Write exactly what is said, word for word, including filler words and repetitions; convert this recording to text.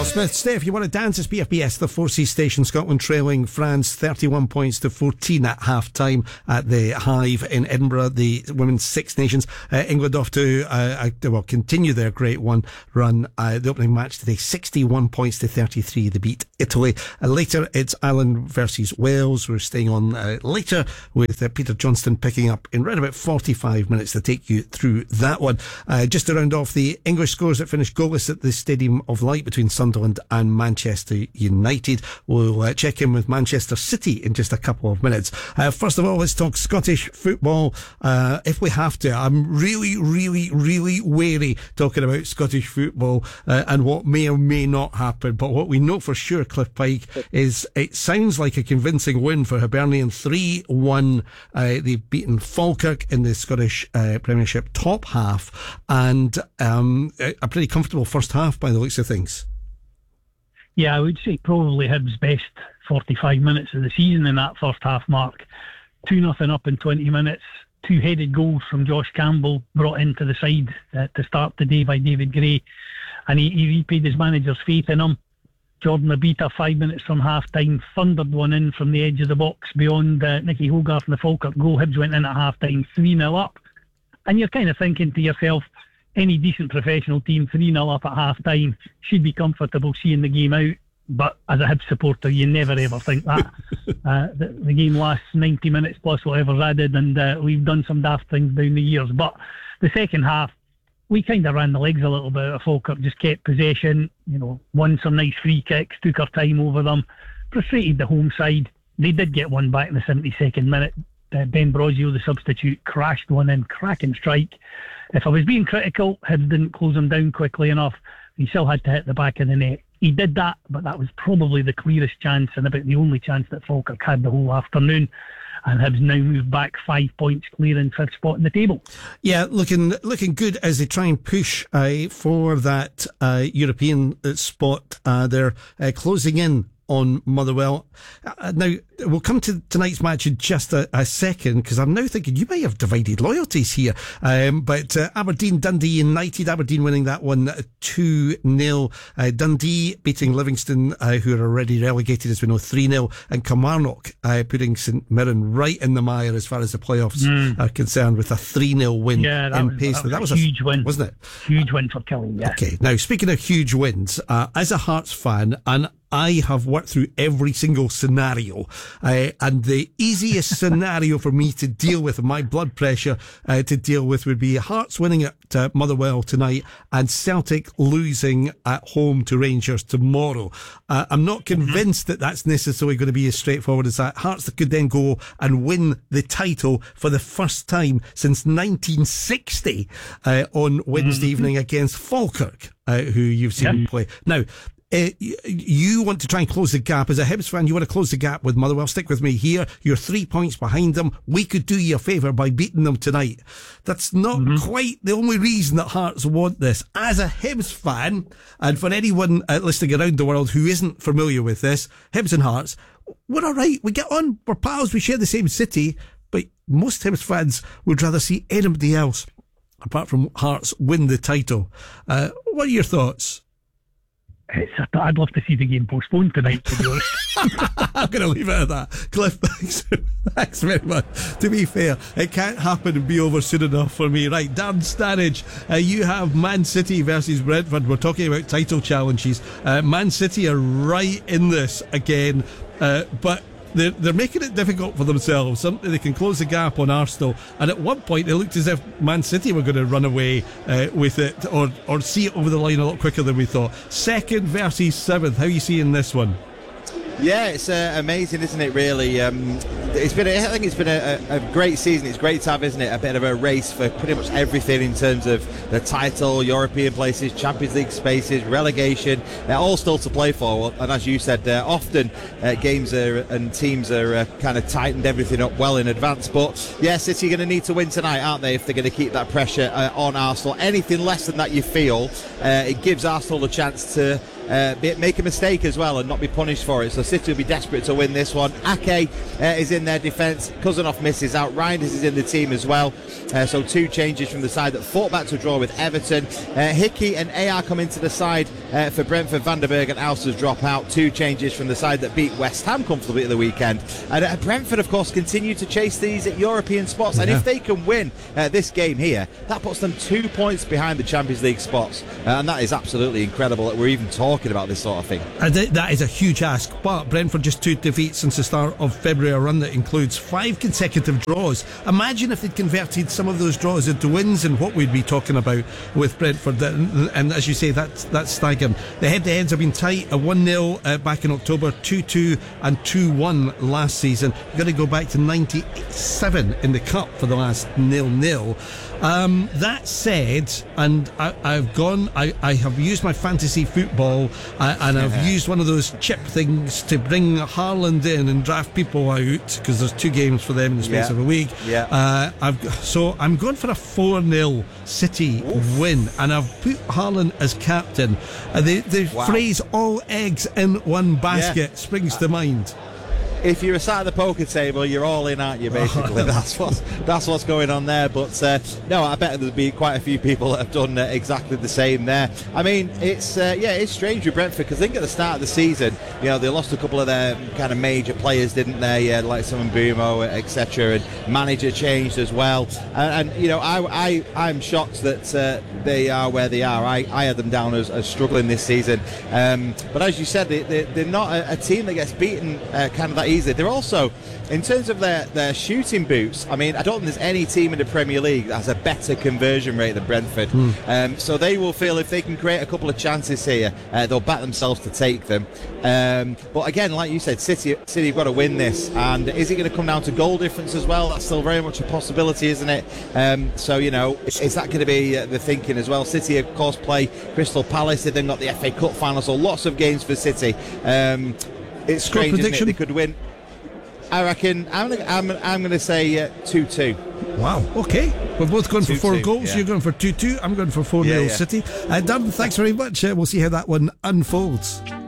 Al Smith. Steph, you want to dance? It's P F B S, the Four Seas station. Scotland trailing France thirty-one points to fourteen at half time at the Hive in Edinburgh. The Women's Six Nations. Uh, England off to uh, uh, well continue their great one run. Uh, the opening match today, sixty-one points to thirty-three. They beat Italy. Uh, later, it's Ireland versus Wales. We're staying on uh, later with uh, Peter Johnston picking up in around about forty-five minutes to take you through that one. Uh, just to round off the English scores that finished goalless at the Stadium of Light between Sunderland and Manchester United. We'll uh, check in with Manchester City in just a couple of minutes. Uh, first of all, let's talk Scottish football. Uh, if we have to, I'm really, really, really wary talking about Scottish football uh, and what may or may not happen. But what we know for sure, Cliff Pike, is it sounds like a convincing win for Hibernian. three one. Uh, they've beaten Falkirk in the Scottish uh, Premiership top half, and um, a pretty comfortable first half by the looks of things. Yeah, I would say probably Hibs' best forty-five minutes of the season in that first half mark. two nothing up in twenty minutes. Two headed goals from Josh Campbell brought into the side uh, to start the day by David Gray. And he, he repaid his manager's faith in him. Jordan Abita, five minutes from half-time, thundered one in from the edge of the box beyond uh, Nicky Hogarth and the Falkirk goal. Hibs went in at half-time, three nil up. And you're kind of thinking to yourself, any decent professional team, three nil up at half-time, should be comfortable seeing the game out. But as a Hibs supporter, you never ever think that. uh, the, the game lasts ninety minutes plus whatever's added, and uh, we've done some daft things down the years. But the second half, we kind of ran the legs a little bit out of Falkirk, just kept possession, you know, won some nice free kicks, took our time over them, frustrated the home side. They did get one back in the seventy-second minute. Uh, Ben Brosio, the substitute, crashed one in, cracking strike. If I was being critical, Hibs didn't close him down quickly enough. He still had to hit the back of the net. He did that, but that was probably the clearest chance and about the only chance that Falkirk had the whole afternoon. And Hibs now move back five points clear in fifth spot in the table. Yeah, looking looking good as they try and push uh, for that uh, European spot. Uh, they're uh, closing in on Motherwell. Uh, now, we'll come to tonight's match in just a, a second, because I'm now thinking you may have divided loyalties here. Um, but uh, Aberdeen, Dundee United, Aberdeen winning that one two nil. Uh, Dundee beating Livingston, uh, who are already relegated, as we know, three nil. And Kilmarnock uh, putting St Mirren right in the mire as far as the playoffs mm. are concerned with a three nil win yeah, that in was, Paisley. That was, that was a huge a, win. Wasn't it? Huge win for Kilmarnock, yeah. Okay, now speaking of huge wins, uh, as a Hearts fan, and I have worked through every single scenario, uh, and the easiest scenario for me to deal with, my blood pressure uh, to deal with, would be Hearts winning at uh, Motherwell tonight and Celtic losing at home to Rangers tomorrow. Uh, I'm not convinced that that's necessarily going to be as straightforward as that. Hearts could then go and win the title for the first time since nineteen sixty uh, on Wednesday mm-hmm. evening against Falkirk, uh, who you've seen yeah. play. Now, Uh, you want to try and close the gap. As a Hibs fan, you want to close the gap with Motherwell. Stick with me here. You're three points behind them. We could do you a favour by beating them tonight. That's not mm-hmm. quite the only reason that Hearts want this. As a Hibs fan, and for anyone uh, listening around the world who isn't familiar with this, Hibs and Hearts, we're all right. We get on. We're pals. We share the same city. But most Hibs fans would rather see anybody else, apart from Hearts, win the title. Uh, what are your thoughts? It's, I'd love to see the game postponed tonight, to be honest. I'm going to leave it at that. Cliff, thanks, thanks very much. To be fair, it can't happen and be over soon enough for me. Right, Darren Sturridge, uh, you have Man City versus Brentford. We're talking about title challenges. Uh, Man City are right in this again, uh, but They're, they're making it difficult for themselves. Something they can close the gap on Arsenal, and at one point it looked as if Man City were going to run away uh, with it, or or see it over the line a lot quicker than we thought. Second versus seventh, how are you seeing this one? Yeah, it's uh, amazing, isn't it, really? Um, it's been, a, I think it's been a, a great season. It's great to have, isn't it, a bit of a race for pretty much everything in terms of the title, European places, Champions League spaces, relegation. They're all still to play for. And as you said, uh, often uh, games are, and teams are uh, kind of tightened everything up well in advance. But, yeah, City are going to need to win tonight, aren't they, if they're going to keep that pressure uh, on Arsenal. Anything less than that, you feel, uh, it gives Arsenal a chance to uh, be, make a mistake as well and not be punished for it. So City will be desperate to win this one. Ake uh, is in their defence. Cousinhoff misses out. Reinders is in the team as well. Uh, so two changes from the side that fought back to draw with Everton. Uh, Hickey and A R come into the side uh, for Brentford. Van der Berg and Alsters drop out. Two changes from the side that beat West Ham comfortably at the weekend. And uh, Brentford, of course, continue to chase these European spots. And yeah. if they can win uh, this game here, that puts them two points behind the Champions League spots. Uh, and that is absolutely incredible that we're even talking about this sort of thing. Uh, th- that is a huge ask. But Brentford just two defeats since the start of February, a run that includes five consecutive draws. Imagine if they'd converted some of those draws into wins and what we'd be talking about with Brentford. And, and as you say, that's, that's staggering. The head-to-heads have been tight. A one nil uh, back in October, two two and two one last season. You've got to go back to ninety-seven in the Cup for the last nil-nil. Um, that said, and I, I've gone, I, I have used my fantasy football uh, and I've Yeah. used one of those chip things to bring Haaland in and draft people out because there's two games for them in the space Yeah. of a week. Yeah. Uh, I've, so I'm going for a four nil City Oof. win, and I've put Haaland as captain. Uh, the the Wow. phrase "all eggs in one basket" Yeah. springs to mind. If you're sat at the poker table, you're all in, aren't you, basically? that's what's that's what's going on there. But uh, no, I bet there'll be quite a few people that have done uh, exactly the same there. I mean, it's uh, yeah, it's strange with Brentford because I think at the start of the season, you know, they lost a couple of their kind of major players, didn't they? Yeah, like someone Bumo, et cetera, and manager changed as well. And, and you know, I, I I'm shocked that uh, they are where they are. I, I had them down as, as struggling this season. Um, but as you said, they, they, they're not a, a team that gets beaten uh, kind of that easily. They're also, in terms of their, their shooting boots, I mean, I don't think there's any team in the Premier League that has a better conversion rate than Brentford. Mm. Um, so they will feel if they can create a couple of chances here, uh, they'll back themselves to take them. Um, but again, like you said, City, City have got to win this. And is it going to come down to goal difference as well? That's still very much a possibility, isn't it? Um, so, you know, is, is that going to be uh, the thinking as well? City, of course, play Crystal Palace. They've then got the F A Cup final, so lots of games for City. Um, it's Score strange, isn't it? prediction? They could win. I reckon I'm gonna, I'm, I'm going to say uh, two two. Wow, okay. We're both going for four two, goals. yeah. You're going for two two. I'm going for four nil Yeah, yeah. City. Uh, Dun, thanks very much. Uh, we'll see how that one unfolds.